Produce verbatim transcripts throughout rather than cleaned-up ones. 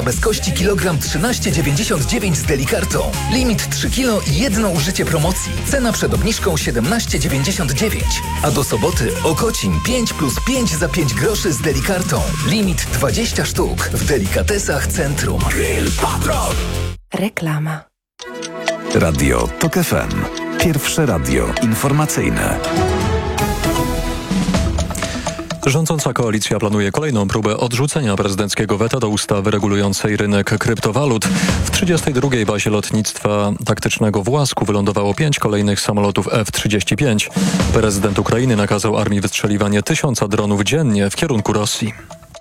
Bez kości kilogram trzynaście dziewięćdziesiąt dziewięć z Delikartą. Limit trzy kilo i jedno użycie promocji. Cena przed obniżką siedemnaście dziewięćdziesiąt dziewięć. A do soboty Okocim pięć plus pięć za pięć groszy z Delikartą. Limit dwadzieścia sztuk w Delikatesach Centrum. Grill Patrol. Reklama. Radio TOK F M. Pierwsze radio informacyjne. Rządząca koalicja planuje kolejną próbę odrzucenia prezydenckiego weta do ustawy regulującej rynek kryptowalut. W trzydziestej drugiej bazie lotnictwa taktycznego w Łasku wylądowało pięć kolejnych samolotów F trzydzieści pięć. Prezydent Ukrainy nakazał armii wystrzeliwanie tysiąca dronów dziennie w kierunku Rosji.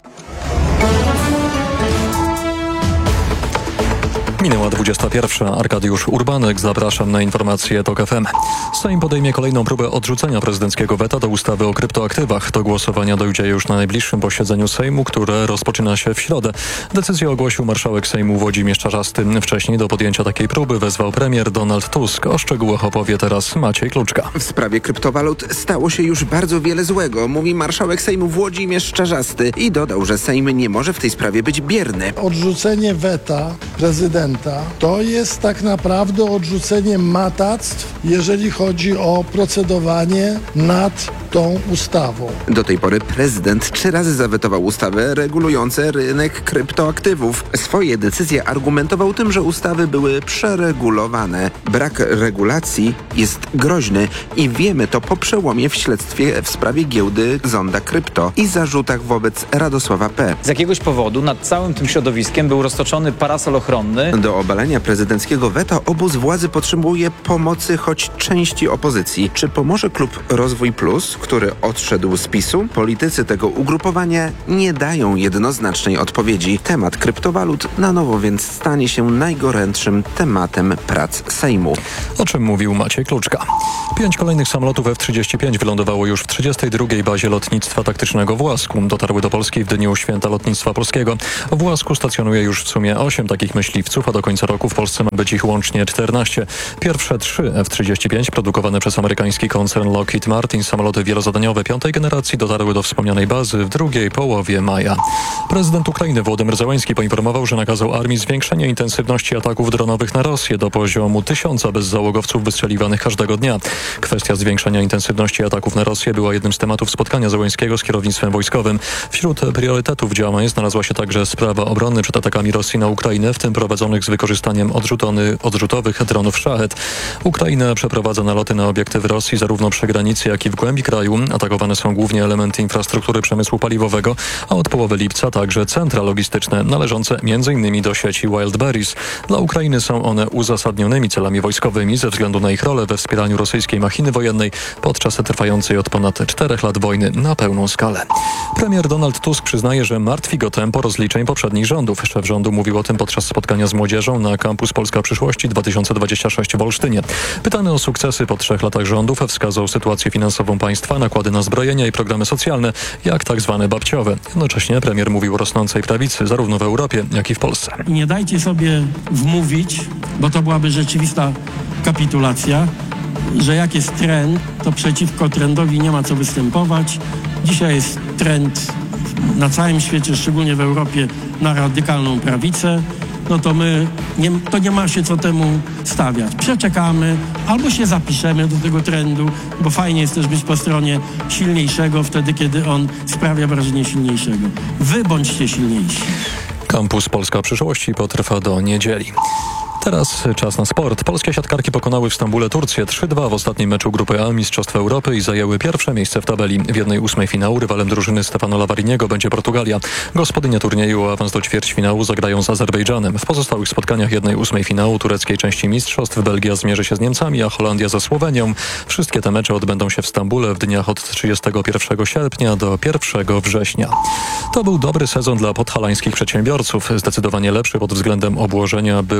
Minęła dwudziesta pierwsza. Arkadiusz Urbanek, zapraszam na informacje TOK F M. Sejm podejmie kolejną próbę odrzucenia prezydenckiego weta do ustawy o kryptoaktywach. Do głosowania dojdzie już na najbliższym posiedzeniu Sejmu, które rozpoczyna się w środę. Decyzję ogłosił marszałek Sejmu Włodzimierz Czarzasty. Wcześniej do podjęcia takiej próby wezwał premier Donald Tusk. O szczegółach opowie teraz Maciej Kluczka. W sprawie kryptowalut stało się już bardzo wiele złego, mówi marszałek Sejmu Włodzimierz Czarzasty i dodał, że Sejm nie może w tej sprawie być bierny. Odrzucenie weta prezydenta to jest tak naprawdę odrzucenie matactw, jeżeli chodzi o procedowanie nad tą ustawą. Do tej pory prezydent trzy razy zawetował ustawy regulujące rynek kryptoaktywów. Swoje decyzje argumentował tym, że ustawy były przeregulowane. Brak regulacji jest groźny i wiemy to po przełomie w śledztwie w sprawie giełdy Zonda Krypto i zarzutach wobec Radosława P. Z jakiegoś powodu nad całym tym środowiskiem był roztoczony parasol ochronny. Do obalenia prezydenckiego weta obóz władzy potrzebuje pomocy choć części opozycji. Czy pomoże klub Rozwój Plus, który odszedł z PiSu? Politycy tego ugrupowania nie dają jednoznacznej odpowiedzi. Temat kryptowalut na nowo więc stanie się najgorętszym tematem prac Sejmu. O czym mówił Maciej Kluczka. Pięć kolejnych samolotów F trzydzieści pięć wylądowało już w trzydziestej drugiej bazie lotnictwa taktycznego w Łasku. Dotarły do Polski w dniu Święta Lotnictwa Polskiego. W Łasku stacjonuje już w sumie osiem takich myśliwców, a do końca roku w Polsce ma być ich łącznie czternaście. Pierwsze trzy F trzydzieści pięć produkowane przez amerykański koncern Lockheed Martin samoloty wielozadaniowe piątej generacji dotarły do wspomnianej bazy w drugiej połowie maja. Prezydent Ukrainy Wołodymyr Zełański poinformował, że nakazał armii zwiększenie intensywności ataków dronowych na Rosję do poziomu tysiąca bezzałogowców wystrzeliwanych każdego dnia. Kwestia zwiększenia intensywności ataków na Rosję była jednym z tematów spotkania Zełańskiego z kierownictwem wojskowym. Wśród priorytetów działań znalazła się także sprawa obrony przed atakami Rosji na Ukrainę, w tym prowadzonych z wykorzystaniem odrzutony, odrzutowych dronów Szachet. Ukraina przeprowadza naloty na obiekty w Rosji zarówno przy granicy, jak i w głębi kraju. Atakowane są głównie elementy infrastruktury przemysłu paliwowego, a od połowy lipca także centra logistyczne należące między innymi do sieci Wildberries. Dla Ukrainy są one uzasadnionymi celami wojskowymi ze względu na ich rolę we wspieraniu rosyjskiej machiny wojennej podczas trwającej od ponad czterech lat wojny na pełną skalę. Premier Donald Tusk przyznaje, że martwi go tempo rozliczeń poprzednich rządów. Szef rządu mówił o tym podczas spotkania z młodzieżą na Kampus Polska Przyszłości dwa tysiące dwudziesty szósty w Olsztynie. Pytany o sukcesy po trzech latach rządów wskazał sytuację finansową państwa, nakłady na zbrojenia i programy socjalne, jak tak zwane babciowe. Jednocześnie premier mówił o rosnącej prawicy zarówno w Europie, jak i w Polsce. I nie dajcie sobie wmówić, bo to byłaby rzeczywista kapitulacja, że jak jest trend, to przeciwko trendowi nie ma co występować. Dzisiaj jest trend na całym świecie, szczególnie w Europie, na radykalną prawicę. No to my, nie, to nie ma się co temu stawiać. Przeczekamy, albo się zapiszemy do tego trendu, bo fajnie jest też być po stronie silniejszego, wtedy kiedy on sprawia wrażenie silniejszego. Wy bądźcie silniejsi. Kampus Polska Przyszłości potrwa do niedzieli. Teraz czas na sport. Polskie siatkarki pokonały w Stambule Turcję trzy dwa w ostatnim meczu Grupy A Mistrzostw Europy i zajęły pierwsze miejsce w tabeli. W jednej ósmej finału rywalem drużyny Stefano Lavariniego będzie Portugalia. Gospodynie turnieju o awans do ćwierćfinału zagrają z Azerbejdżanem. W pozostałych spotkaniach jednej ósmej finału tureckiej części mistrzostw Belgia zmierzy się z Niemcami, a Holandia ze Słowenią. Wszystkie te mecze odbędą się w Stambule w dniach od trzydziestego pierwszego sierpnia do pierwszego września. To był dobry sezon dla podhalańskich przedsiębiorców. Zdecydowanie lepszy pod względem obłożenia był jednak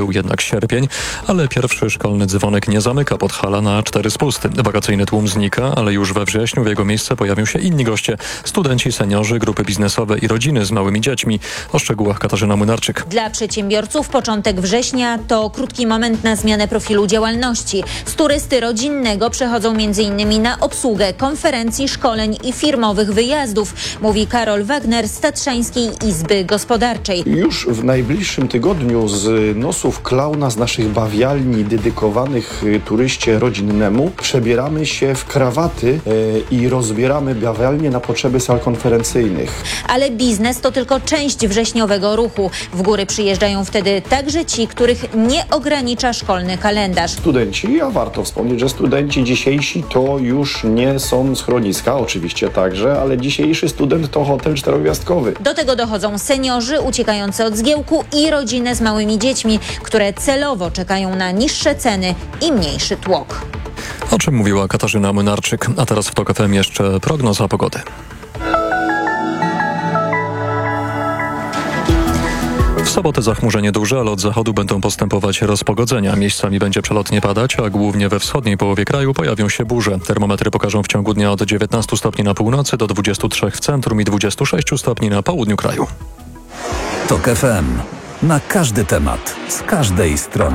sierpień, ale pierwszy szkolny dzwonek nie zamyka Podhala na cztery spusty. Wakacyjny tłum znika, ale już we wrześniu w jego miejsce pojawią się inni goście. Studenci, seniorzy, grupy biznesowe i rodziny z małymi dziećmi. O szczegółach Katarzyna Młynarczyk. Dla przedsiębiorców początek września to krótki moment na zmianę profilu działalności. Z turysty rodzinnego przechodzą między innymi na obsługę konferencji, szkoleń i firmowych wyjazdów, mówi Karol Wagner z Tatrzańskiej Izby Gospodarczej. Już w najbliższym tygodniu z nosów klauna z naszych bawialni dedykowanych turyście rodzinnemu przebieramy się w krawaty e, i rozbieramy bawialnie na potrzeby sal konferencyjnych. Ale biznes to tylko część wrześniowego ruchu. W góry przyjeżdżają wtedy także ci, których nie ogranicza szkolny kalendarz. Studenci, a warto wspomnieć, że studenci dzisiejsi to już nie są schroniska, oczywiście także, ale dzisiejszy student to hotel czterogwiazdkowy. Do tego dochodzą seniorzy uciekający od zgiełku i rodziny z małymi dziećmi, które celowo czekają na niższe ceny i mniejszy tłok. O czym mówiła Katarzyna Młynarczyk. A teraz w TOK F M jeszcze prognoza pogody. W sobotę zachmurzenie duże, ale od zachodu będą postępować rozpogodzenia. Miejscami będzie przelotnie padać, a głównie we wschodniej połowie kraju pojawią się burze. Termometry pokażą w ciągu dnia od dziewiętnastu stopni na północy do dwudziestu trzech w centrum i dwudziestu sześciu stopni na południu kraju. TOK F M. Na każdy temat, z każdej strony.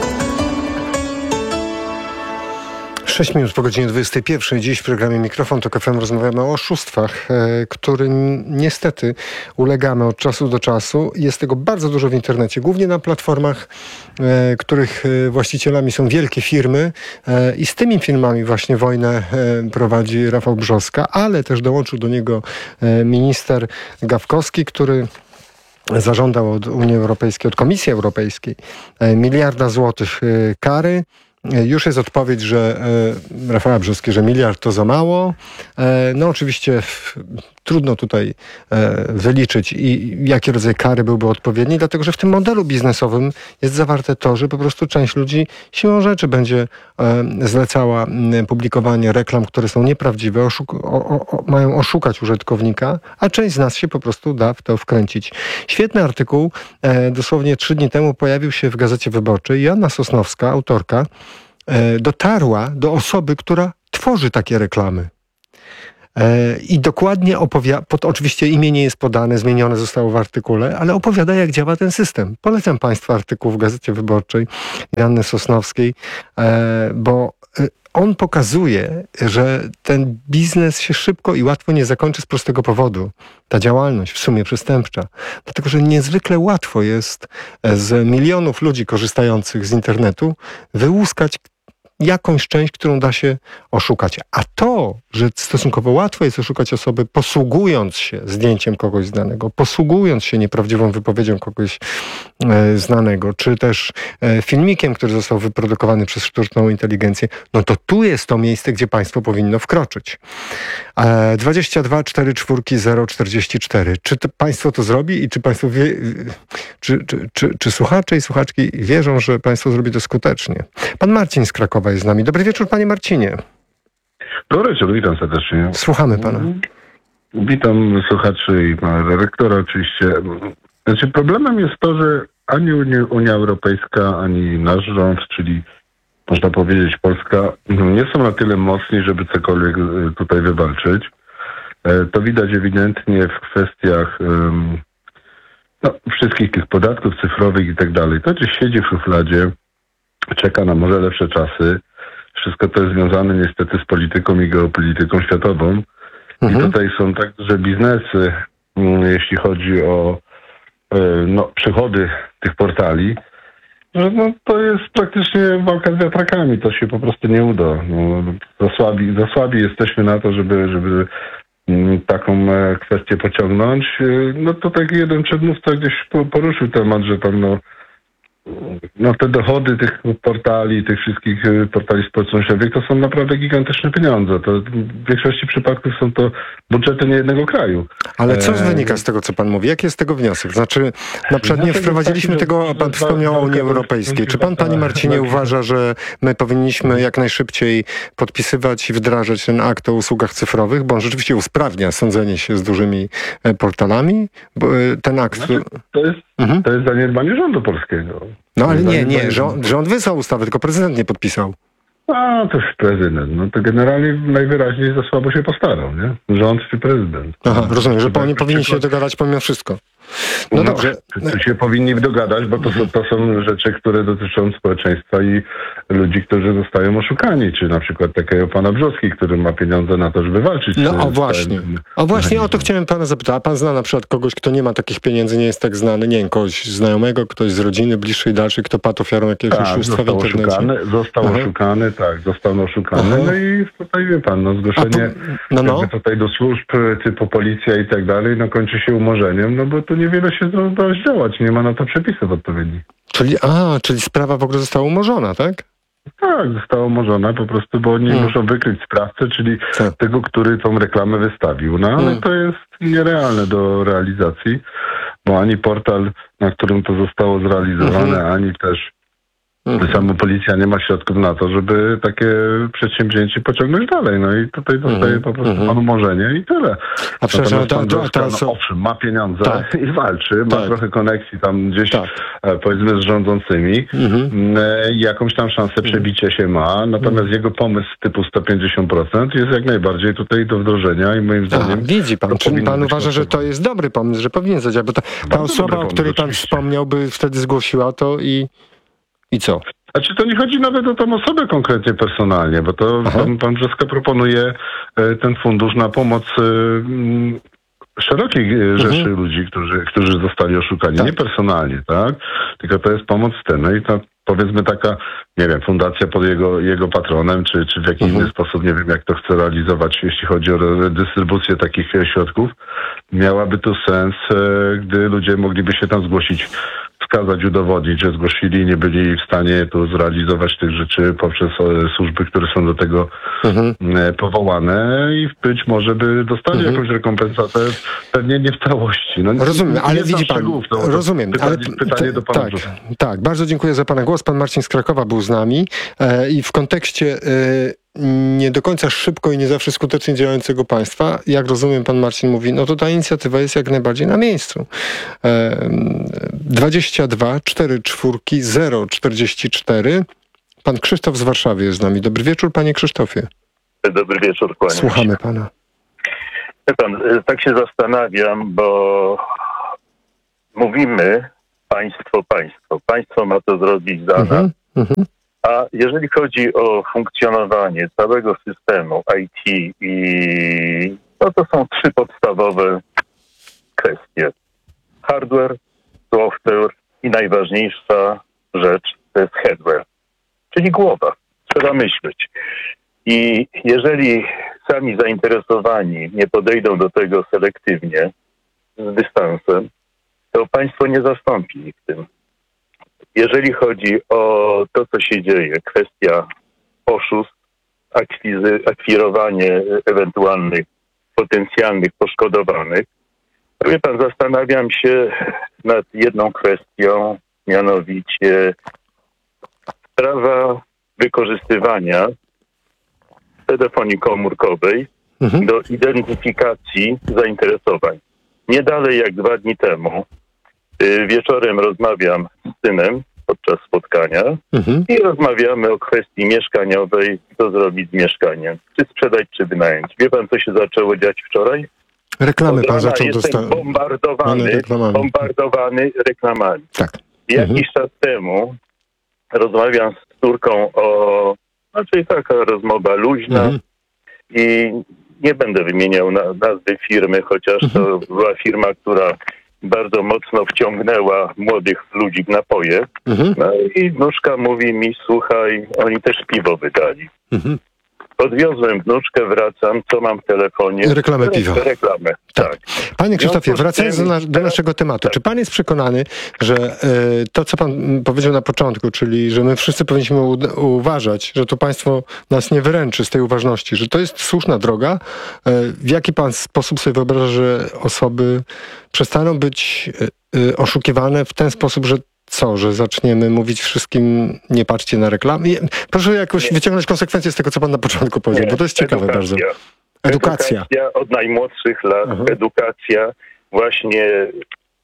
sześć minut po godzinie dwudziestej pierwszej. Dziś w programie Mikrofon TOK F M rozmawiamy o oszustwach, e, którym niestety ulegamy od czasu do czasu. Jest tego bardzo dużo w internecie, głównie na platformach, e, których e, właścicielami są wielkie firmy e, i z tymi firmami właśnie wojnę e, prowadzi Rafał Brzoska, ale też dołączył do niego e, minister Gawkowski, który zażądał od Unii Europejskiej, od Komisji Europejskiej e, miliarda złotych e, kary. Już jest odpowiedź, że e, Rafała Brzoski, że miliard to za mało. E, no oczywiście f, trudno tutaj e, wyliczyć i jakie rodzaj kary byłby odpowiedni, dlatego że w tym modelu biznesowym jest zawarte to, że po prostu część ludzi siłą rzeczy będzie e, zlecała m, publikowanie reklam, które są nieprawdziwe, oszuk- o, o, mają oszukać użytkownika, a część z nas się po prostu da w to wkręcić. Świetny artykuł, e, dosłownie trzy dni temu pojawił się w Gazecie Wyborczej. Joanna Sosnowska, autorka, dotarła do osoby, która tworzy takie reklamy. I dokładnie opowiada, pod, oczywiście imię nie jest podane, zmienione zostało w artykule, ale opowiada, jak działa ten system. Polecam Państwu artykuł w Gazecie Wyborczej Joanny Sosnowskiej, bo on pokazuje, że ten biznes się szybko i łatwo nie zakończy z prostego powodu. Ta działalność w sumie przestępcza. Dlatego, że niezwykle łatwo jest z milionów ludzi korzystających z internetu wyłuskać jakąś część, którą da się oszukać. A to, że stosunkowo łatwo jest oszukać osoby, posługując się zdjęciem kogoś znanego, posługując się nieprawdziwą wypowiedzią kogoś e, znanego, czy też e, filmikiem, który został wyprodukowany przez sztuczną inteligencję, no to tu jest to miejsce, gdzie państwo powinno wkroczyć. E, dwadzieścia dwa cztery cztery zero czterdzieści cztery. Czy to państwo to zrobi i czy państwo wie, czy, czy, czy, czy słuchacze i słuchaczki wierzą, że państwo zrobi to skutecznie? Pan Marcin z Krakowa jest z nami. Dobry wieczór, panie Marcinie. Dobry wieczór, witam serdecznie. Słuchamy pana. Witam słuchaczy i pana dyrektora oczywiście. Znaczy problemem jest to, że ani Unia Europejska, ani nasz rząd, czyli można powiedzieć Polska, nie są na tyle mocni, żeby cokolwiek tutaj wywalczyć. To widać ewidentnie w kwestiach no, wszystkich tych podatków cyfrowych i tak dalej. To gdzieś siedzi w szufladzie, czeka na może lepsze czasy. Wszystko to jest związane niestety z polityką i geopolityką światową. Mhm. I tutaj są tak duże biznesy, jeśli chodzi o no, przychody tych portali, że no, to jest praktycznie walka z wiatrakami. To się po prostu nie uda. No, za, słabi, za słabi jesteśmy na to, żeby, żeby taką kwestię pociągnąć. No to tak jeden przedmówca gdzieś poruszył temat, że tam no No te dochody tych portali, tych wszystkich portali społecznościowych to są naprawdę gigantyczne pieniądze. To w większości przypadków są to budżety niejednego kraju. Ale co wynika z tego, co pan mówi? Jaki jest tego wniosek? Znaczy, na przykład nie wprowadziliśmy tego, a pan wspomniał o Unii Europejskiej. Czy pan, panie Marcinie, uważa, że my powinniśmy jak najszybciej podpisywać i wdrażać ten akt o usługach cyfrowych, bo on rzeczywiście usprawnia sądzenie się z dużymi portalami? Bo ten akt... Znaczy, to jest Mhm. To jest zaniedbanie rządu polskiego. No ale nie, nie, rząd, rząd wysłał ustawę, tylko prezydent nie podpisał. A, to jest prezydent. No to generalnie najwyraźniej za słabo się postarał, nie? Rząd czy prezydent. Aha, rozumiem, że oni powinni się dogadać pomimo wszystko. No, no dobrze. To się powinni dogadać, bo to są, to są rzeczy, które dotyczą społeczeństwa i ludzi, którzy zostają oszukani. Czy na przykład takiego pana Brzozki, który ma pieniądze na to, żeby walczyć. No o właśnie. O właśnie, o to chciałem pana zapytać. A pan zna na przykład kogoś, kto nie ma takich pieniędzy, nie jest tak znany, nie wiem, kogoś znajomego, ktoś z rodziny bliższej, dalszej, kto padł ofiarą jakiegoś tak, oszustwa w internecie? Oszukany, został Aha. oszukany, tak, został oszukany. Aha. No i tutaj wie pan, no zgłoszenie po, no, no. tutaj do służb typu policja i tak dalej, no kończy się umorzeniem, no bo tu niewiele się da zdziałać, nie ma na to przepisów odpowiednich. Czyli, a, czyli sprawa w ogóle została umorzona, tak? Tak, została umorzona po prostu, bo oni hmm. muszą wykryć sprawcę, czyli Co? tego, który tą reklamę wystawił. No ale hmm. to jest nierealne do realizacji, bo ani portal, na którym to zostało zrealizowane, hmm. ani też Mhm. Sama policja nie ma środków na to, żeby takie przedsięwzięcie pociągnąć dalej. No i tutaj dostaje mhm. po prostu mhm. pan umorzenie i tyle. A przepraszam, to, to, to, to, no, owszem, ma pieniądze tak. i walczy, ma tak. trochę koneksji tam gdzieś tak. e, powiedzmy z rządzącymi. Mhm. E, jakąś tam szansę przebicia się ma, natomiast mhm. jego pomysł typu sto pięćdziesiąt procent jest jak najbardziej tutaj do wdrożenia i moim zdaniem... A, widzi pan, czy pan uważa, że to jest dobry pomysł, że powinien zadziałać, bo ta, ta osoba, o której pan wspomniał, by wtedy zgłosiła to i I co? Znaczy to nie chodzi nawet o tą osobę konkretnie personalnie, bo to pan, pan Brzoska proponuje e, ten fundusz na pomoc e, m, szerokiej rzeszy mhm. ludzi, którzy, którzy zostali oszukani. Tak. Nie personalnie, tak? Tylko to jest pomoc w tym. No i ta, powiedzmy taka, nie wiem, fundacja pod jego, jego patronem, czy, czy w jakiś mhm. inny sposób, nie wiem jak to chce realizować, jeśli chodzi o dystrybucję takich środków, miałaby tu sens, e, gdy ludzie mogliby się tam zgłosić, wskazać, udowodnić, że zgłosili i nie byli w stanie tu zrealizować tych rzeczy poprzez służby, które są do tego mhm. powołane i być może by dostali mhm. jakąś rekompensatę, pewnie nie w całości. No, rozumiem, ale widzi pan, głów, to, rozumiem. Pytanie, ale, pytanie do pana. Tak, tak, bardzo dziękuję za pana głos. Pan Marcin z Krakowa był z nami e, i w kontekście e, nie do końca szybko i nie zawsze skutecznie działającego państwa, jak rozumiem, pan Marcin mówi, no to ta inicjatywa jest jak najbardziej na miejscu. E, dwadzieścia dwa cztery cztery zero czterdzieści cztery. Pan Krzysztof z Warszawy jest z nami. Dobry wieczór, panie Krzysztofie. Dobry wieczór, kłaniam się. Słuchamy pana. Wie pan, tak się zastanawiam, bo mówimy państwo, państwo. Państwo ma to zrobić za nas. Mhm, mhm. A jeżeli chodzi o funkcjonowanie całego systemu I T, i no to są trzy podstawowe kwestie. Hardware, software i najważniejsza rzecz to jest hardware, czyli głowa. Trzeba myśleć. I jeżeli sami zainteresowani nie podejdą do tego selektywnie, z dystansem, to państwo nie zastąpi ich w tym. Jeżeli chodzi o to, co się dzieje, kwestia oszustw, akwizy, akwirowanie ewentualnych potencjalnych poszkodowanych, to wie pan, zastanawiam się nad jedną kwestią, mianowicie sprawa wykorzystywania telefonii komórkowej mhm. do identyfikacji zainteresowań. Nie dalej jak dwa dni temu wieczorem rozmawiam z synem podczas spotkania mhm. i rozmawiamy o kwestii mieszkaniowej, co zrobić z mieszkaniem. Czy sprzedać, czy wynająć. Wie pan, co się zaczęło dziać wczoraj? Reklamy pan zaczął dostać. Jestem bombardowany, reklamami. bombardowany reklamami. Tak. Jakiś mhm. czas temu rozmawiam z córką o... Znaczy taka rozmowa luźna mhm. i nie będę wymieniał na, nazwy firmy, chociaż mhm. to była firma, która bardzo mocno wciągnęła młodych ludzi w napoje. Mhm. No i wnuczka mówi mi, słuchaj, oni też piwo wydali. Mhm. Podwiozłem wnuczkę, wracam, co mam w telefonie? Reklamę piwa. Reklamę, tak. tak. Panie Krzysztofie, wracając do, na, do naszego tematu, tak. Czy pan jest przekonany, że y, to, co pan powiedział na początku, czyli że my wszyscy powinniśmy u, uważać, że to państwo nas nie wyręczy z tej uważności, że to jest słuszna droga? Y, w jaki pan sposób sobie wyobraża, że osoby przestaną być y, y, oszukiwane w ten sposób, że co, że zaczniemy mówić wszystkim, nie patrzcie na reklamy? Proszę jakoś nie. wyciągnąć konsekwencje z tego, co pan na początku powiedział, nie. bo to jest ciekawe edukacja. bardzo. Edukacja. Edukacja od najmłodszych lat, Aha. edukacja właśnie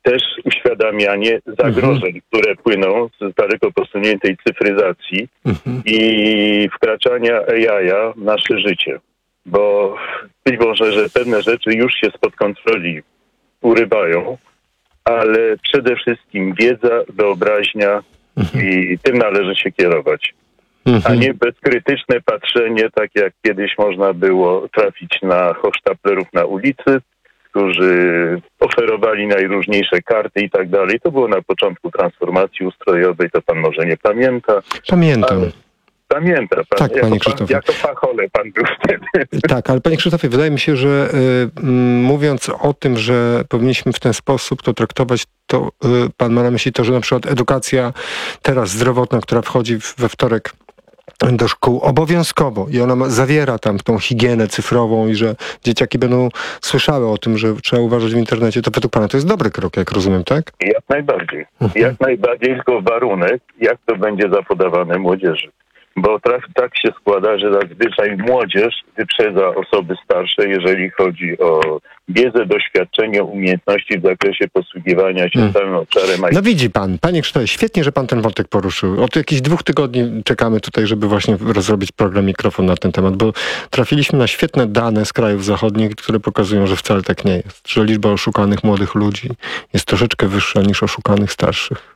też uświadamianie zagrożeń, mhm. które płyną z daleko posuniętej cyfryzacji mhm. i wkraczania A I w nasze życie. Bo być może, że pewne rzeczy już się spod kontroli urywają, ale przede wszystkim wiedza, wyobraźnia mhm. i tym należy się kierować. Mhm. A nie bezkrytyczne patrzenie, tak jak kiedyś można było trafić na hochsztaplerów na ulicy, którzy oferowali najróżniejsze karty i tak dalej. To było na początku transformacji ustrojowej, to pan może nie pamięta. Pamiętam. Ale pamięta pan. Tak, jako panie Krzysztofie. Jako pachole pan był wtedy. Tak, ale panie Krzysztofie, wydaje mi się, że y, mówiąc o tym, że powinniśmy w ten sposób to traktować, to y, pan ma na myśli to, że na przykład edukacja teraz zdrowotna, która wchodzi we wtorek do szkół obowiązkowo i ona ma, zawiera tam tą higienę cyfrową i że dzieciaki będą słyszały o tym, że trzeba uważać w internecie, to według pana to jest dobry krok, jak rozumiem, tak? Jak najbardziej. Jak najbardziej, tylko warunek, jak to będzie zapodawane młodzieży. Bo traf, tak się składa, że zazwyczaj młodzież wyprzedza osoby starsze, jeżeli chodzi o wiedzę, doświadczenie, umiejętności w zakresie posługiwania się hmm. całym obszarem. No widzi pan, panie Krzysztofie, świetnie, że pan ten wątek poruszył. Od jakichś dwóch tygodni czekamy tutaj, żeby właśnie rozrobić program Mikrofon na ten temat, bo trafiliśmy na świetne dane z krajów zachodnich, które pokazują, że wcale tak nie jest. Że liczba oszukanych młodych ludzi jest troszeczkę wyższa niż oszukanych starszych.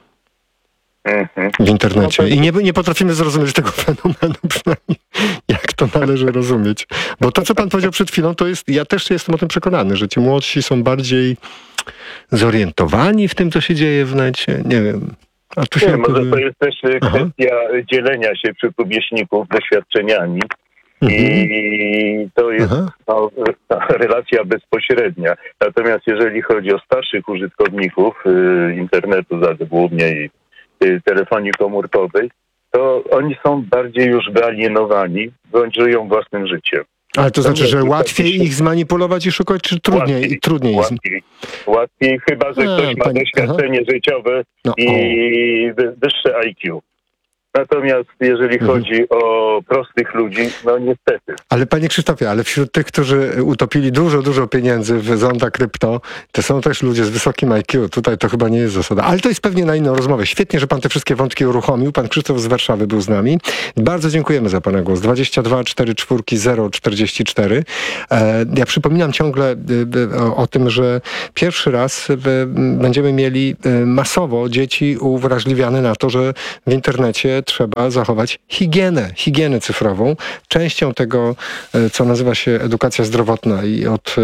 W internecie. I nie, nie potrafimy zrozumieć tego fenomenu, przynajmniej jak to należy rozumieć. Bo to, co pan powiedział przed chwilą, to jest, ja też jestem o tym przekonany, że ci młodsi są bardziej zorientowani w tym, co się dzieje w necie. Nie wiem. A tu się nie, może to jest też kwestia Aha. dzielenia się przy rówieśników doświadczeniami. Mhm. I to jest no, relacja bezpośrednia. Natomiast jeżeli chodzi o starszych użytkowników y, internetu, głównie i telefonii komórkowej, to oni są bardziej już wyalienowani, bądź żyją własnym życiem. Ale to znaczy, że łatwiej ich zmanipulować i szukać, czy trudniej? Łatwiej, trudniej łatwiej, łatwiej chyba, że A, ktoś ma pani, doświadczenie aha. życiowe no, i o. wyższe I Q. Natomiast jeżeli mhm. chodzi o prostych ludzi, no niestety. Ale panie Krzysztofie, ale wśród tych, którzy utopili dużo, dużo pieniędzy w zonda krypto, to są też ludzie z wysokim I Q. Tutaj to chyba nie jest zasada. Ale to jest pewnie na inną rozmowę. Świetnie, że pan te wszystkie wątki uruchomił. Pan Krzysztof z Warszawy był z nami. Bardzo dziękujemy za pana głos. dwadzieścia dwa cztery cztery zero czterdzieści cztery. E, ja przypominam ciągle e, o, o tym, że pierwszy raz e, będziemy mieli e, masowo dzieci uwrażliwiane na to, że w internecie trzeba zachować higienę, higienę cyfrową. Częścią tego, co nazywa się edukacja zdrowotna i od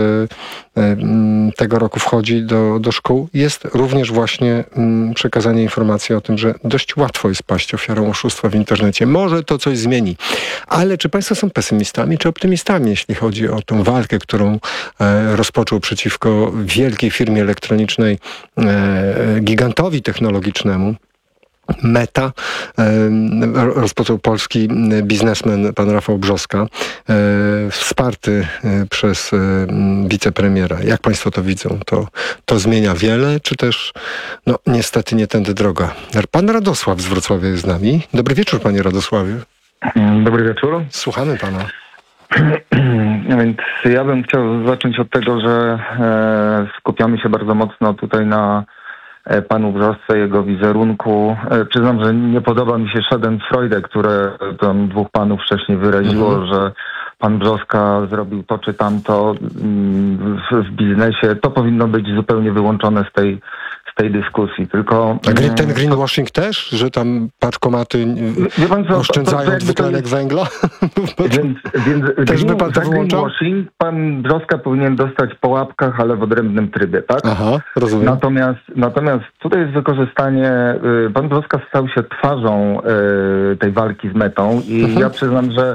tego roku wchodzi do, do szkół, jest również właśnie przekazanie informacji o tym, że dość łatwo jest paść ofiarą oszustwa w internecie. Może to coś zmieni. Ale czy państwo są pesymistami, czy optymistami, jeśli chodzi o tą walkę, którą rozpoczął przeciwko wielkiej firmie elektronicznej, gigantowi technologicznemu, Meta, rozpoczął polski biznesmen pan Rafał Brzoska, wsparty przez wicepremiera. Jak państwo to widzą? To, to zmienia wiele, czy też no niestety nie tędy droga? Pan Radosław z Wrocławia jest z nami. Dobry wieczór, panie Radosławie. Dobry wieczór. Słuchamy pana. Więc ja bym chciał zacząć od tego, że e, skupiamy się bardzo mocno tutaj na panu Brzosce, jego wizerunku. Przyznam, że nie podoba mi się Schadenfreude, które tam dwóch panów wcześniej wyraziło, mhm. że pan Brzoska zrobił to czy tamto w, w biznesie. To powinno być zupełnie wyłączone z tej, z tej dyskusji. Tylko A green, ten greenwashing też? Że tam paczkomaty co, oszczędzają to, to dwutlenek jest... węgla? Więc, więc też by pan to wyłączał? Pan Brzoska powinien dostać po łapkach, ale w odrębnym trybie, tak? Aha, rozumiem. Natomiast, natomiast tutaj jest wykorzystanie, pan Brzoska stał się twarzą tej walki z Metą i mhm. ja przyznam, że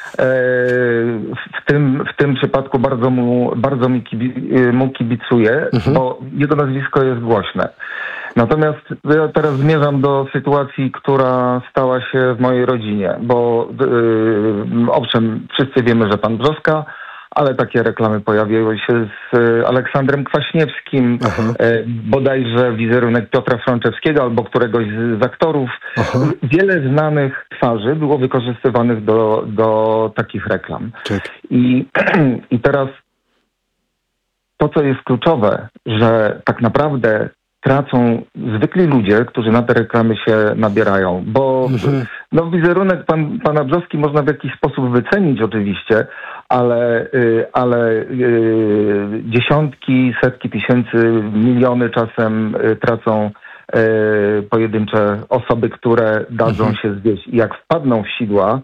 w tym, w tym przypadku bardzo mu, bardzo mi kibi, mu kibicuję, mhm. bo jego nazwisko jest głośne. Natomiast ja teraz zmierzam do sytuacji, która stała się w mojej rodzinie, bo yy, owszem, wszyscy wiemy, że pan Brzoska, ale takie reklamy pojawiły się z Aleksandrem Kwaśniewskim, e, bodajże wizerunek Piotra Frączewskiego albo któregoś z, z aktorów. Aha. Wiele znanych twarzy było wykorzystywanych do, do takich reklam. Tak. I, i teraz to, co jest kluczowe, że tak naprawdę tracą zwykli ludzie, którzy na te reklamy się nabierają, bo mhm. no, wizerunek pan, pana Brzozki można w jakiś sposób wycenić oczywiście, ale, y, ale y, dziesiątki, setki tysięcy, miliony czasem y, tracą y, pojedyncze osoby, które dadzą mhm. się zwieść. I jak wpadną w sidła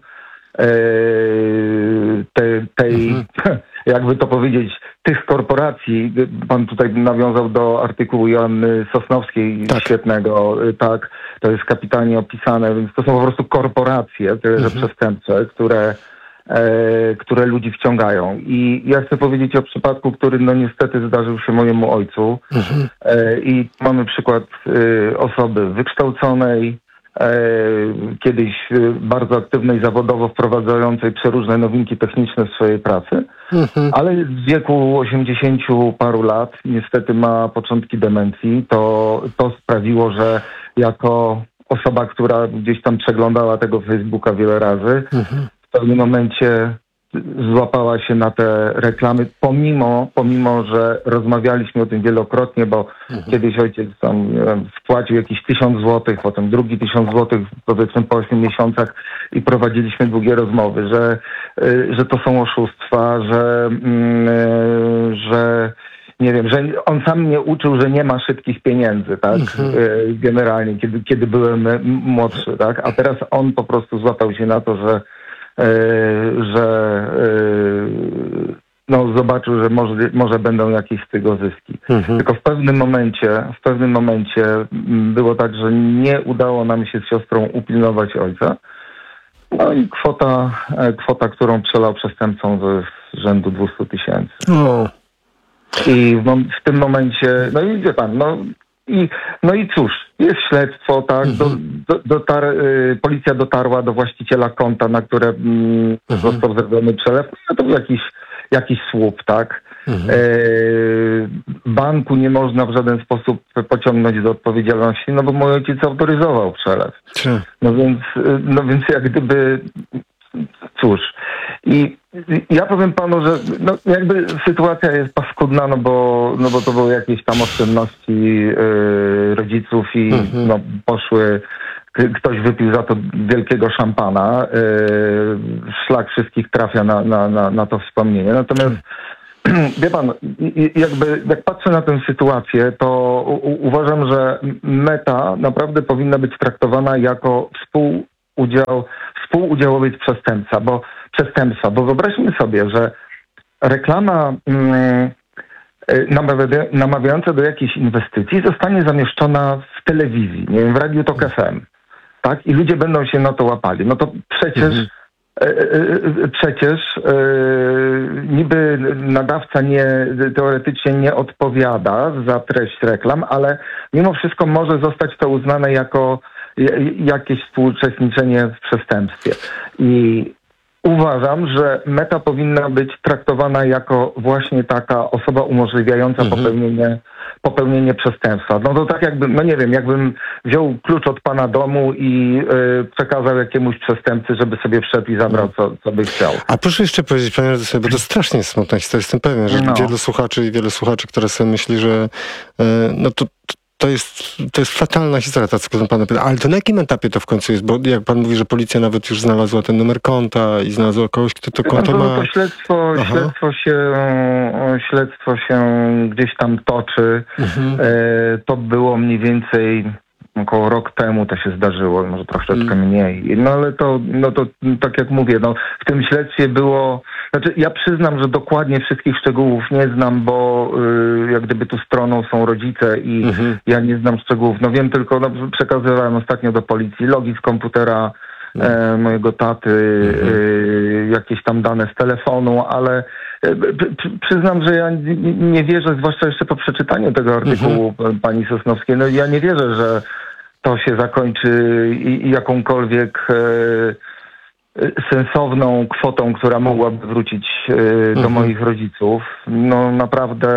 y, te, tej, mhm. jakby to powiedzieć, tych korporacji, pan tutaj nawiązał do artykułu Joanny Sosnowskiej, tak. świetnego, tak, to jest kapitalnie opisane, więc to są po prostu korporacje, tyle że mhm. przestępcze, które, e, które ludzi wciągają. I ja chcę powiedzieć o przypadku, który no niestety zdarzył się mojemu ojcu mhm. e, i mamy przykład e, osoby wykształconej, kiedyś bardzo aktywnej zawodowo, wprowadzającej przeróżne nowinki techniczne w swojej pracy, mhm. ale w wieku osiemdziesięciu paru lat niestety ma początki demencji. To, to sprawiło, że jako osoba, która gdzieś tam przeglądała tego Facebooka wiele razy, mhm. w pewnym momencie złapała się na te reklamy, pomimo, pomimo, że rozmawialiśmy o tym wielokrotnie, bo mhm. kiedyś ojciec tam nie wiem, wpłacił jakieś tysiąc złotych, potem drugi tysiąc złotych, powiedzmy po ośmiu miesiącach i prowadziliśmy długie rozmowy, że, że to są oszustwa, że, że nie wiem, że on sam mnie uczył, że nie ma szybkich pieniędzy, tak, mhm. generalnie, kiedy, kiedy byłem młodszy, tak, a teraz on po prostu złapał się na to, że że no, zobaczył, że może, może będą jakieś z tego zyski. Mhm. Tylko w pewnym momencie, w pewnym momencie było tak, że nie udało nam się z siostrą upilnować ojca. No i kwota, kwota którą przelał przestępcom, to jest rzędu dwieście tysięcy. Oh. I w, w tym momencie, no i wie pan, no I, no i cóż, jest śledztwo, tak, do, do, dotar, y, policja dotarła do właściciela konta, na które mm, został zrobiony przelew, no to był jakiś, jakiś słup, tak. Y, banku nie można w żaden sposób pociągnąć do odpowiedzialności, no bo mój ojciec autoryzował przelew. No więc, no więc jak gdyby, cóż, i ja powiem panu, że no jakby sytuacja jest paskudna, no bo, no bo to były jakieś tam oszczędności yy, rodziców i mhm. no, poszły, ktoś wypił za to wielkiego szampana, yy, szlak wszystkich trafia na, na, na, na to wspomnienie. Natomiast wie pan, jakby jak patrzę na tę sytuację, to u, uważam, że Meta naprawdę powinna być traktowana jako współudział, współudziałowiec przestępca, bo przestępstwa, bo wyobraźmy sobie, że reklama mm, namawiająca do jakiejś inwestycji zostanie zamieszczona w telewizji, nie wiem, w Radiu Tok F M, tak? I ludzie będą się na to łapali. No to przecież mhm. e, e, przecież e, niby nadawca nie, teoretycznie nie odpowiada za treść reklam, ale mimo wszystko może zostać to uznane jako jakieś współuczestniczenie w przestępstwie. I uważam, że Meta powinna być traktowana jako właśnie taka osoba umożliwiająca mhm. popełnienie, popełnienie przestępstwa. No to tak jakbym, no nie wiem, jakbym wziął klucz od pana domu i y, przekazał jakiemuś przestępcy, żeby sobie wszedł i zabrał, co, co by chciał. A proszę jeszcze powiedzieć, panie reżyserze, bo to strasznie smutna historia. Jestem pewien, że no. wielu słuchaczy i wielu słuchaczy, które sobie myśli, że y, no to To jest, to jest fatalna historia, ta, co pan pyta. Ale to na jakim etapie to w końcu jest? Bo jak pan mówi, że policja nawet już znalazła ten numer konta i znalazła kogoś, kto to konto no, ma... To śledztwo, śledztwo, się, śledztwo się gdzieś tam toczy. Mhm. E, to było mniej więcej około rok temu to się zdarzyło, może troszeczkę mm. mniej. No ale to, no to tak jak mówię, no w tym śledztwie było... Znaczy ja przyznam, że dokładnie wszystkich szczegółów nie znam, bo y, jak gdyby tu stroną są rodzice i mm-hmm. ja nie znam szczegółów. No wiem tylko, no, przekazywałem ostatnio do policji logi z komputera mm. e, mojego taty, mm-hmm. y, jakieś tam dane z telefonu, ale y, przy, przyznam, że ja nie, nie wierzę, zwłaszcza jeszcze po przeczytaniu tego artykułu mm-hmm. pani Sosnowskiej, no ja nie wierzę, że to się zakończy i, i jakąkolwiek... Y, sensowną kwotą, która mogłaby wrócić y, do mhm. moich rodziców. No naprawdę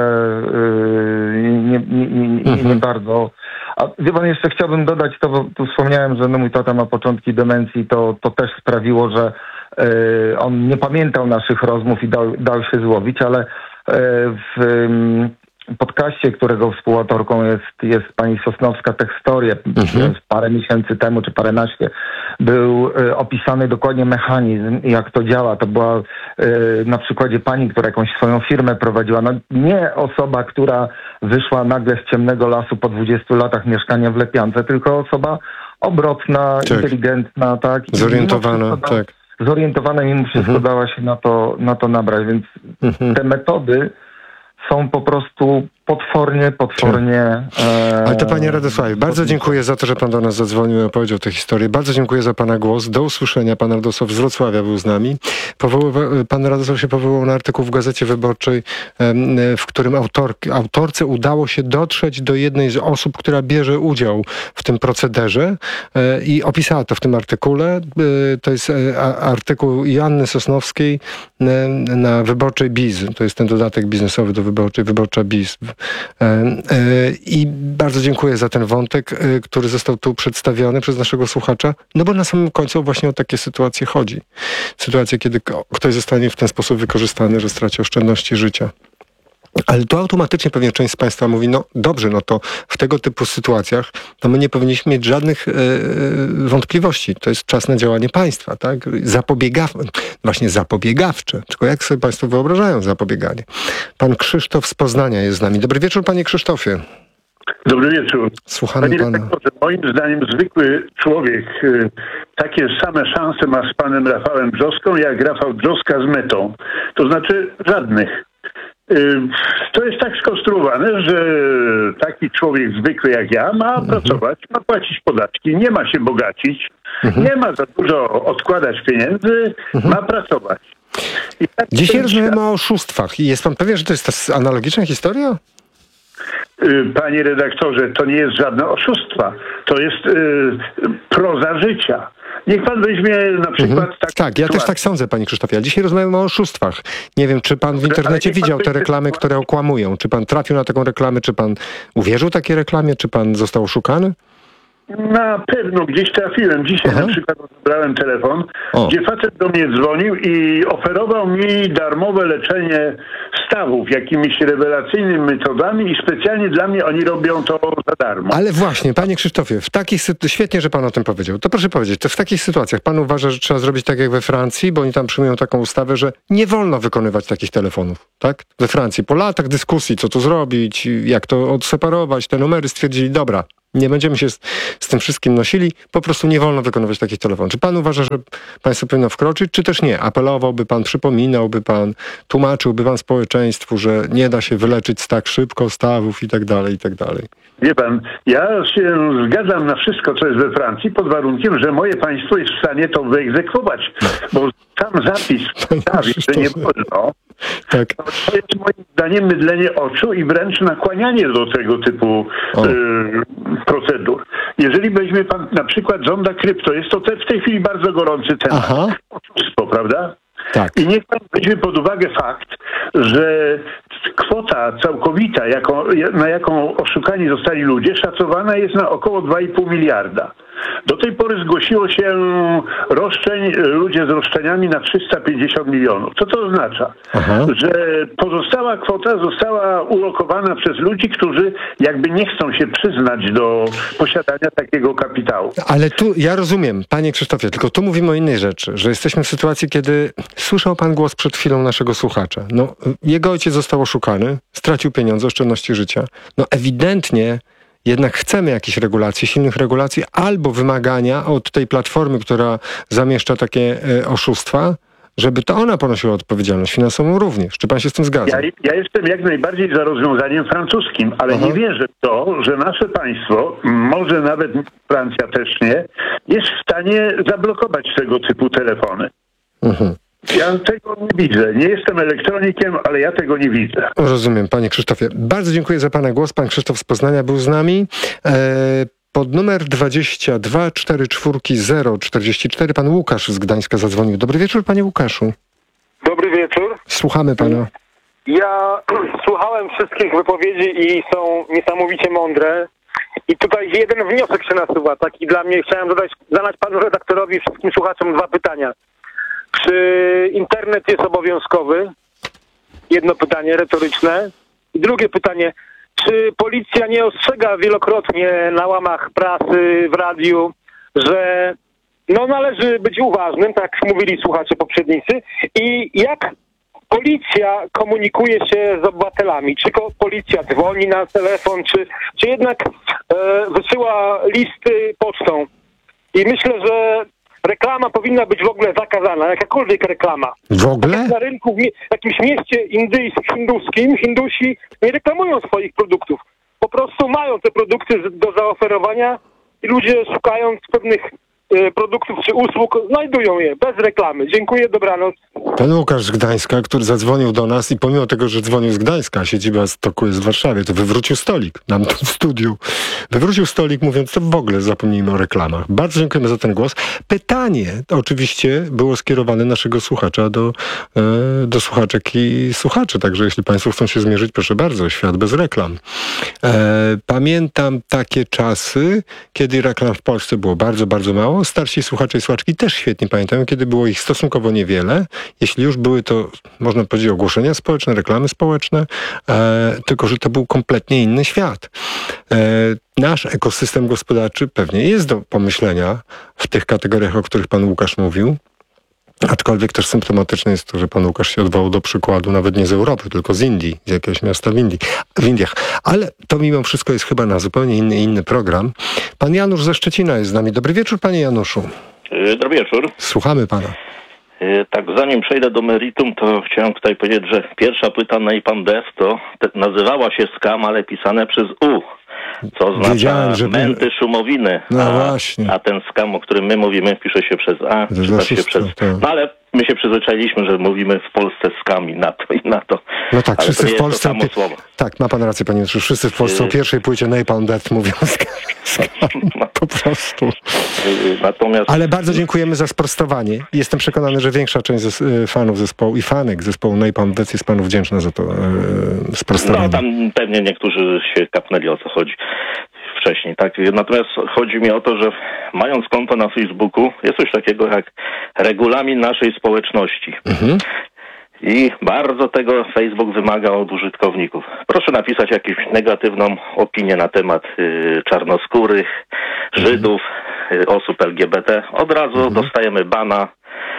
y, nie, nie, nie, nie, nie mhm. bardzo. A wie pan, jeszcze chciałbym dodać to, bo tu wspomniałem, że no mój tata ma początki demencji, to, to też sprawiło, że y, on nie pamiętał naszych rozmów i dał, dał się złowić, ale w podcaście, którego współautorką jest, jest pani Sosnowska Techstoria, mhm. parę miesięcy temu, czy paręnaście, był y, opisany dokładnie mechanizm, jak to działa. To była y, na przykładzie pani, która jakąś swoją firmę prowadziła. No, nie osoba, która wyszła nagle z ciemnego lasu po dwudziestu latach mieszkania w Lepiance, tylko osoba obrotna, tak. inteligentna, tak. Zorientowana, da, tak. Zorientowana mimo wszystko mhm. dała się na to, na to nabrać, więc mhm. te metody są po prostu potwornie, potwornie... E... Ale to panie Radosławie, bardzo dziękuję za to, że pan do nas zadzwonił i opowiedział tę historię. Bardzo dziękuję za pana głos. Do usłyszenia. Pan Radosław z Wrocławia był z nami. Powoływa... Pan Radosław się powołał na artykuł w Gazecie Wyborczej, w którym autor... autorce udało się dotrzeć do jednej z osób, która bierze udział w tym procederze i opisała to w tym artykule. To jest artykuł Joanny Sosnowskiej na Wyborczej Biz. To jest ten dodatek biznesowy do Wyborczej, Wyborcza Biz. I bardzo dziękuję za ten wątek, który został tu przedstawiony przez naszego słuchacza, no bo na samym końcu właśnie o takie sytuacje chodzi. Sytuacje, kiedy ktoś zostanie w ten sposób wykorzystany, że straci oszczędności życia. Ale tu automatycznie pewnie część z państwa mówi, no dobrze, no to w tego typu sytuacjach to my nie powinniśmy mieć żadnych yy, wątpliwości. To jest czas na działanie państwa, tak? Zapobiegawcze, właśnie zapobiegawcze. Tylko jak sobie państwo wyobrażają zapobieganie? Pan Krzysztof z Poznania jest z nami. Dobry wieczór, panie Krzysztofie. Dobry wieczór. Słuchamy Panie pana. redaktorze, moim zdaniem zwykły człowiek y, takie same szanse ma z panem Rafałem Brzoską, jak Rafał Brzoska z Metą. To znaczy żadnych. To jest tak skonstruowane, że taki człowiek zwykły jak ja ma mhm. pracować, ma płacić podatki, nie ma się bogacić, mhm. nie ma za dużo odkładać pieniędzy, mhm. ma pracować. I tak Dzisiaj rozmawiamy o oszustwach. Jest pan pewien, że to jest ta analogiczna historia? Panie redaktorze, to nie jest żadne oszustwa. To jest yy, proza życia. Niech pan weźmie na przykład... Mhm. Tak, tak, ja też tak sądzę, panie Krzysztofie. A dzisiaj rozmawiamy o oszustwach. Nie wiem, czy pan w internecie widział te reklamy, które okłamują. Czy pan trafił na taką reklamę? Czy pan uwierzył takiej reklamie? Czy pan został oszukany? Na pewno gdzieś trafiłem. Dzisiaj Aha. na przykład odebrałem telefon, o. gdzie facet do mnie dzwonił i oferował mi darmowe leczenie stawów jakimiś rewelacyjnymi metodami i specjalnie dla mnie oni robią to za darmo. Ale właśnie, panie Krzysztofie, w takich sytuacjach, świetnie, że pan o tym powiedział. To proszę powiedzieć, to w takich sytuacjach pan uważa, że trzeba zrobić tak jak we Francji, bo oni tam przyjmują taką ustawę, że nie wolno wykonywać takich telefonów, tak? We Francji po latach dyskusji, co tu zrobić, jak to odseparować, te numery stwierdzili, dobra, nie będziemy się z, z tym wszystkim nosili, po prostu nie wolno wykonywać takich telefonów. Czy pan uważa, że państwo powinno wkroczyć, czy też nie? Apelowałby pan, przypominałby pan, tłumaczyłby pan społeczeństwu, że nie da się wyleczyć z tak szybko stawów i tak dalej, i tak dalej. Wie pan, ja się zgadzam na wszystko, co jest we Francji, pod warunkiem, że moje państwo jest w stanie to wyegzekwować, bo sam zapis stawi, że nie wolno. Tak. To jest moim zdaniem mydlenie oczu i wręcz nakłanianie do tego typu y, procedur. Jeżeli weźmie pan na przykład żąda krypto, jest to te, w tej chwili bardzo gorący temat. Aha. Oszustwo, prawda? Tak. I niech pan weźmie pod uwagę fakt, że kwota całkowita, jaką, na jaką oszukani zostali ludzie, szacowana jest na około dwa i pół miliarda. Do tej pory zgłosiło się roszczeń, ludzie z roszczeniami na trzysta pięćdziesiąt milionów. Co to oznacza? Aha. Że pozostała kwota została ulokowana przez ludzi, którzy jakby nie chcą się przyznać do posiadania takiego kapitału. Ale tu ja rozumiem, panie Krzysztofie, tylko tu mówimy o innej rzeczy, że jesteśmy w sytuacji, kiedy słyszał pan głos przed chwilą naszego słuchacza. No, jego ojciec został oszukany, stracił pieniądze, oszczędności życia. No ewidentnie jednak chcemy jakichś regulacji, silnych regulacji albo wymagania od tej platformy, która zamieszcza takie e, oszustwa, żeby to ona ponosiła odpowiedzialność finansową również. Czy pan się z tym zgadza? Ja, ja jestem jak najbardziej za rozwiązaniem francuskim, ale Aha. nie wierzę w to, że nasze państwo, może nawet Francja też nie, jest w stanie zablokować tego typu telefony. Mhm. Ja tego nie widzę. Nie jestem elektronikiem, ale ja tego nie widzę. Rozumiem, panie Krzysztofie. Bardzo dziękuję za pana głos. Pan Krzysztof z Poznania był z nami. E, pod numer dwadzieścia dwa czterdzieści cztery zero czterdzieści cztery pan Łukasz z Gdańska zadzwonił. Dobry wieczór, panie Łukaszu. Dobry wieczór. Słuchamy pana. Ja słuchałem wszystkich wypowiedzi i są niesamowicie mądre. I tutaj jeden wniosek się nasuwa. Taki dla mnie, chciałem zadać, zadać panu redaktorowi i wszystkim słuchaczom dwa pytania. Czy internet jest obowiązkowy? Jedno pytanie retoryczne. I drugie pytanie, czy policja nie ostrzega wielokrotnie na łamach prasy, w radiu, że no należy być uważnym, tak mówili słuchacze poprzednicy, i jak policja komunikuje się z obywatelami? Czy ko- policja dzwoni na telefon, czy, czy jednak e, wysyła listy pocztą? I myślę, że reklama powinna być w ogóle zakazana, jakakolwiek reklama. W ogóle? Na rynku, w mie- jakimś mieście indyjskim, hinduskim, Hindusi nie reklamują swoich produktów. Po prostu mają te produkty z- do zaoferowania i ludzie, szukając pewnych e, produktów czy usług, znajdują je bez reklamy. Dziękuję, dobranoc. Pan Łukasz z Gdańska, który zadzwonił do nas i pomimo tego, że dzwonił z Gdańska, siedziba stoku jest w Warszawie, to wywrócił stolik nam tu w studiu. Wywrócił stolik, mówiąc, to w ogóle zapomnijmy o reklamach. Bardzo dziękujemy za ten głos. Pytanie oczywiście było skierowane naszego słuchacza do, e, do słuchaczek i słuchaczy, także jeśli państwo chcą się zmierzyć, proszę bardzo, świat bez reklam. E, pamiętam takie czasy, kiedy reklam w Polsce było bardzo, bardzo mało. Starsi słuchacze i słuchaczki też świetnie pamiętają, kiedy było ich stosunkowo niewiele. Jeśli już były to, można powiedzieć, ogłoszenia społeczne, reklamy społeczne, e, tylko że to był kompletnie inny świat. E, nasz ekosystem gospodarczy pewnie jest do pomyślenia w tych kategoriach, o których pan Łukasz mówił. Aczkolwiek też symptomatyczne jest to, że pan Łukasz się odwołał do przykładu nawet nie z Europy, tylko z Indii, z jakiegoś miasta w Indii, w Indiach. Ale to mimo wszystko jest chyba na zupełnie inny, inny program. Pan Janusz ze Szczecina jest z nami. Dobry wieczór, panie Januszu. Dobry wieczór. Słuchamy pana. Tak, zanim przejdę do meritum, to chciałem tutaj powiedzieć, że pierwsza płyta Napalm Death to te, nazywała się Scam, ale pisane przez U. Co oznacza Wiedziałem, że... męty, szumowiny. No a, właśnie. A ten Scam, o którym my mówimy, pisze się przez A, czyta się przez... No ale my się przyzwyczailiśmy, że mówimy w Polsce Scam i na to i na to. No tak, ale wszyscy to nie w Polsce... jest to samo słowo. Tak, ma pan rację, panie Januszu. Wszyscy w Polsce o pierwszej płycie Napalm Death mówią Scam. Po prostu. Natomiast... Ale bardzo dziękujemy za sprostowanie. Jestem przekonany, że większa część zes- fanów zespołu i fanek zespołu Napalm Death jest panu wdzięczna za to e, sprostowanie. No tam pewnie niektórzy się kapnęli, o co chodzi wcześniej, tak? Natomiast chodzi mi o to, że mając konto na Facebooku, jest coś takiego jak regulamin naszej społeczności. Mhm. I bardzo tego Facebook wymaga od użytkowników. Proszę napisać jakąś negatywną opinię na temat y, czarnoskórych, Żydów, y, osób L G B T. Od razu mhm. dostajemy bana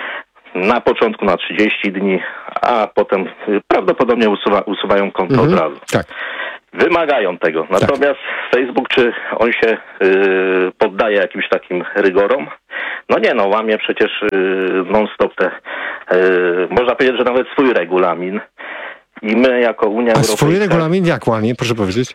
na początku na trzydzieści dni, a potem y, prawdopodobnie usuwa, usuwają konto mhm. od razu. Tak. Wymagają tego. Natomiast tak. Facebook, czy on się y, poddaje jakimś takim rygorom? No nie, no łamie przecież y, non-stop te, y, można powiedzieć, że nawet swój regulamin. I my jako Unia A Europejska... swój regulamin jak łamie, proszę powiedzieć?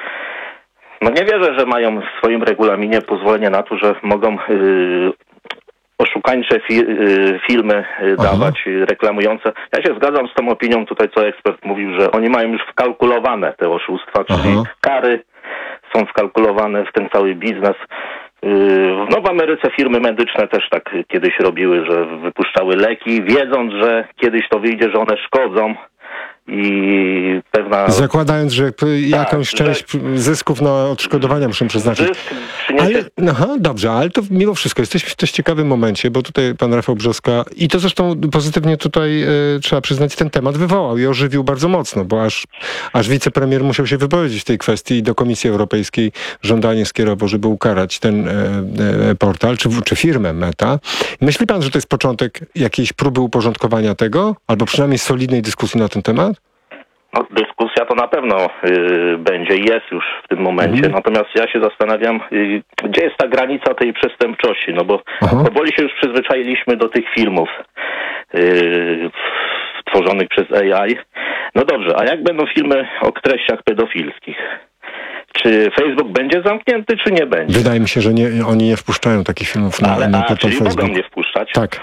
No nie wierzę, że mają w swoim regulaminie pozwolenie na to, że mogą... Y, oszukańcze fi- y, filmy y, dawać, y, reklamujące. Ja się zgadzam z tą opinią tutaj, co ekspert mówił, że oni mają już wkalkulowane te oszustwa, czyli Aha. kary są wkalkulowane w ten cały biznes. Y, no w Ameryce firmy medyczne też tak kiedyś robiły, że wypuszczały leki, wiedząc, że kiedyś to wyjdzie, że one szkodzą. I pewna... Zakładając, że jakąś tak, część że... zysków na odszkodowania muszą przeznaczyć. Zysk przyniesie... Ale, aha, dobrze, ale to mimo wszystko jesteśmy w też ciekawym momencie, bo tutaj pan Rafał Brzoska i to zresztą pozytywnie tutaj e, trzeba przyznać, ten temat wywołał i ożywił bardzo mocno, bo aż, aż wicepremier musiał się wypowiedzieć w tej kwestii i do Komisji Europejskiej żądanie skierował, żeby ukarać ten e, e, portal, czy, czy firmę Meta. Myśli pan, że to jest początek jakiejś próby uporządkowania tego, albo przynajmniej solidnej dyskusji na ten temat? No, dyskusja to na pewno y, będzie, jest już w tym momencie. Mhm. Natomiast ja się zastanawiam, y, gdzie jest ta granica tej przestępczości, no bo Aha. powoli się już przyzwyczailiśmy do tych filmów y, tworzonych przez A I. No dobrze, a jak będą filmy o treściach pedofilskich? Czy Facebook będzie zamknięty, czy nie będzie? Wydaje mi się, że nie, oni nie wpuszczają takich filmów na, Ale, na a, portal czyli Facebook. mogą nie wpuszczać? Tak.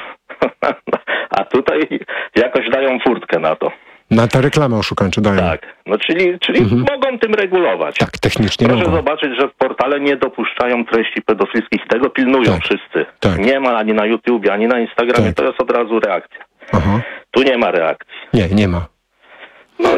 A tutaj jakoś dają furtkę na to. Na te reklamy oszukańcze dają. Tak, no czyli, czyli mhm. mogą tym regulować. Tak, technicznie Proszę mogą. zobaczyć, że portale nie dopuszczają treści pedofilskich. Tego pilnują tak. wszyscy. Tak. Nie ma ani na YouTubie, ani na Instagramie. Tak. To jest od razu reakcja. Aha. Tu nie ma reakcji. Nie, nie ma. No i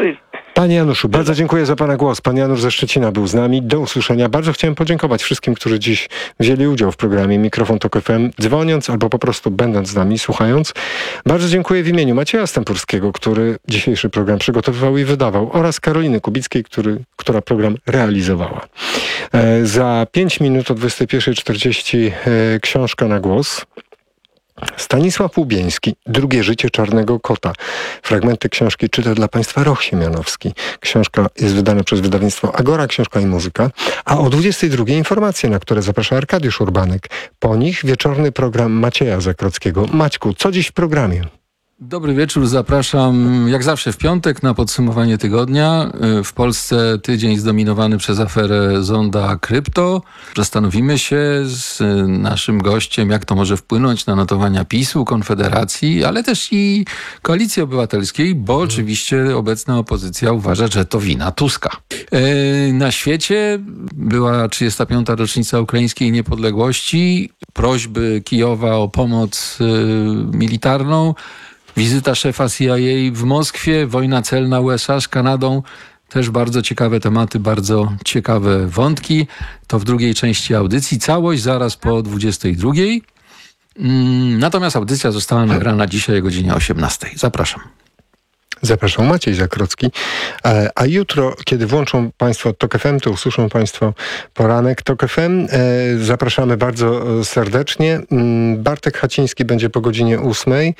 Panie Januszu, bardzo dziękuję za pana głos. Pan Janusz ze Szczecina był z nami. Do usłyszenia. Bardzo chciałem podziękować wszystkim, którzy dziś wzięli udział w programie Mikrofon Tok F M, dzwoniąc albo po prostu będąc z nami, słuchając. Bardzo dziękuję w imieniu Macieja Stępurskiego, który dzisiejszy program przygotowywał i wydawał, oraz Karoliny Kubickiej, który, która program realizowała. E, za pięć minut o dwudziestej pierwszej czterdzieści e, książka na głos. Stanisław Łubieński, Drugie życie czarnego kota. Fragmenty książki czyta dla Państwa Roch Siemianowski. Książka jest wydana przez wydawnictwo Agora, Książka i Muzyka. A o dwudziestej drugiej informacje, na które zaprasza Arkadiusz Urbanek. Po nich wieczorny program Macieja Zakrockiego. Maćku, co dziś w programie? Dobry wieczór, zapraszam jak zawsze w piątek na podsumowanie tygodnia. W Polsce tydzień zdominowany przez aferę Zonda Krypto. Zastanowimy się z naszym gościem, jak to może wpłynąć na notowania PiSu, Konfederacji, ale też i Koalicji Obywatelskiej, bo oczywiście obecna opozycja uważa, że to wina Tuska. Na świecie była trzydziesta piąta rocznica ukraińskiej niepodległości, prośby Kijowa o pomoc militarną, wizyta szefa C I A w Moskwie, wojna celna U S A z Kanadą. Też bardzo ciekawe tematy, bardzo ciekawe wątki. To w drugiej części audycji. Całość zaraz po dwudziestej drugiej. Natomiast audycja została nagrana dzisiaj o godzinie osiemnastej. Zapraszam. Zapraszam, Maciej Zakrocki. A jutro, kiedy włączą Państwo Tok F M, to usłyszą Państwo poranek Tok F M. Zapraszamy bardzo serdecznie. Bartek Haciński będzie po godzinie ósmej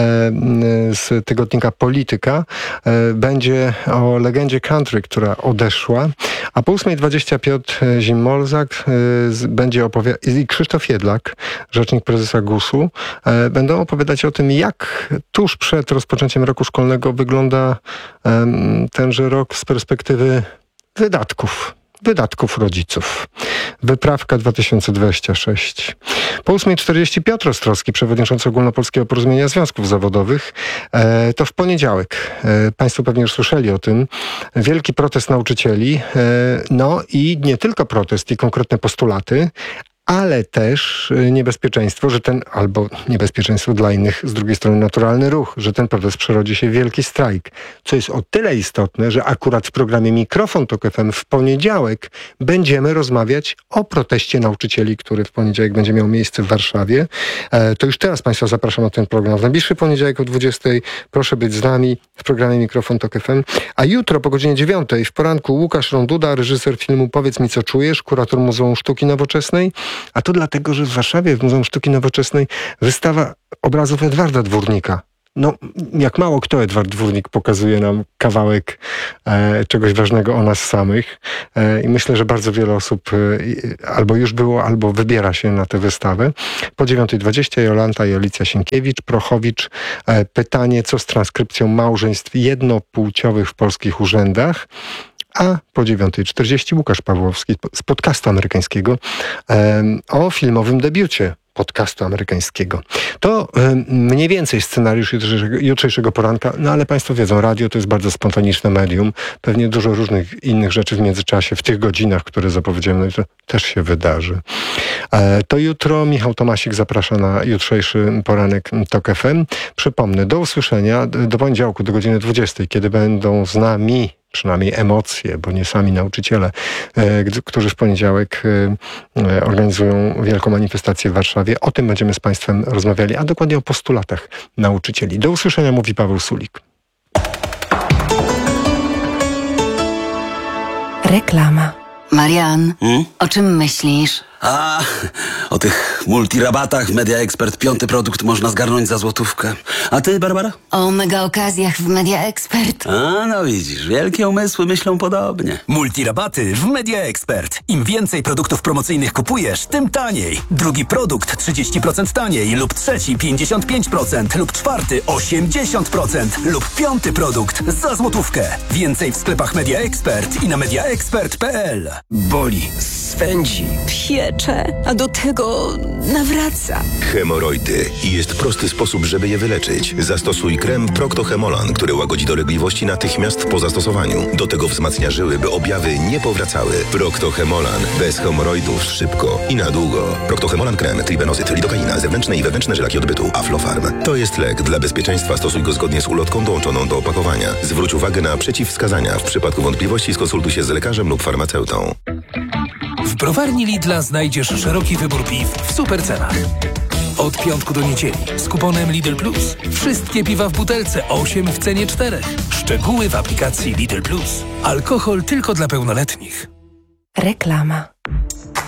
z tygodnika Polityka. Będzie o legendzie country, która odeszła. A po ósmej dwadzieścia Piotr Zimolzak będzie opowiadać, i Krzysztof Jedlak, rzecznik prezesa gusu, będą opowiadać o tym, jak tuż przed rozpoczęciem roku szkolnego wygląda tenże rok z perspektywy wydatków. Wydatków rodziców. Wyprawka dwa tysiące dwudziesty szósty. Po ósmej czterdzieści Piotr Ostrowski, przewodniczący Ogólnopolskiego Porozumienia Związków Zawodowych. E, to w poniedziałek. E, państwo pewnie już słyszeli o tym. Wielki protest nauczycieli. E, no i nie tylko protest i konkretne postulaty, ale też niebezpieczeństwo, że ten, albo niebezpieczeństwo dla innych, z drugiej strony naturalny ruch, że ten protest przerodzi się w wielki strajk. Co jest o tyle istotne, że akurat w programie Mikrofon Tok F M w poniedziałek będziemy rozmawiać o proteście nauczycieli, który w poniedziałek będzie miał miejsce w Warszawie. E, to już teraz Państwa zapraszam na ten program. W najbliższy poniedziałek o dwudziestej proszę być z nami w programie Mikrofon Tok F M. A jutro po godzinie dziewiątej w poranku Łukasz Ronduda, reżyser filmu Powiedz mi, co czujesz, kurator Muzeum Sztuki Nowoczesnej. A to dlatego, że w Warszawie w Muzeum Sztuki Nowoczesnej wystawa obrazów Edwarda Dwórnika. No, jak mało kto Edward Dwórnik pokazuje nam kawałek e, czegoś ważnego o nas samych. E, I myślę, że bardzo wiele osób e, albo już było, albo wybiera się na tę wystawę. Po dziewiątej dwadzieścia Jolanta i Alicja Sienkiewicz, Prochowicz. E, pytanie, co z transkrypcją małżeństw jednopłciowych w polskich urzędach. A po dziewiątej czterdzieści Łukasz Pawłowski z podcastu amerykańskiego um, o filmowym debiucie podcastu amerykańskiego. To um, mniej więcej scenariusz jutrzejszego, jutrzejszego poranka, no ale Państwo wiedzą, radio to jest bardzo spontaniczne medium. Pewnie dużo różnych innych rzeczy w międzyczasie, w tych godzinach, które zapowiedziałem, no to też się wydarzy. E, to jutro Michał Tomasik zaprasza na jutrzejszy poranek Tok F M. Przypomnę, do usłyszenia do poniedziałku, do godziny dwudziestej, kiedy będą z nami przynajmniej emocje, bo nie sami nauczyciele, e, którzy w poniedziałek e, organizują wielką manifestację w Warszawie. O tym będziemy z Państwem rozmawiali, a dokładnie o postulatach nauczycieli. Do usłyszenia, mówi Paweł Sulik. Reklama. Marian, hmm? o czym myślisz? A, o tych multirabatach w Media Expert. Piąty produkt można zgarnąć za złotówkę. A ty, Barbara? O mega okazjach w Media Expert. A, no widzisz, wielkie umysły myślą podobnie. Multirabaty w Media Expert. Im więcej produktów promocyjnych kupujesz, tym taniej. Drugi produkt trzydzieści procent taniej, lub trzeci pięćdziesiąt pięć procent, lub czwarty osiemdziesiąt procent, lub piąty produkt za złotówkę. Więcej w sklepach Media Expert i na media expert kropka p l. Boli. swędzi, piecze, a do tego nawraca. Hemoroidy. I jest prosty sposób, żeby je wyleczyć. Zastosuj krem Procto-Hemolan, który łagodzi dolegliwości natychmiast po zastosowaniu. Do tego wzmacnia żyły, by objawy nie powracały. Procto-Hemolan. Bez hemoroidów szybko i na długo. Procto-Hemolan krem, tribenozyt, lidokaina, zewnętrzne i wewnętrzne żelaki odbytu, Aflofarm. To jest lek. Dla bezpieczeństwa stosuj go zgodnie z ulotką dołączoną do opakowania. Zwróć uwagę na przeciwwskazania. W przypadku wątpliwości skonsultuj się z lekarzem lub farmaceutą. W browarni Lidla znajdziesz szeroki wybór piw w super cenach. Od piątku do niedzieli z kuponem Lidl Plus. Wszystkie piwa w butelce, osiem w cenie czterech. Szczegóły w aplikacji Lidl Plus. Alkohol tylko dla pełnoletnich. Reklama.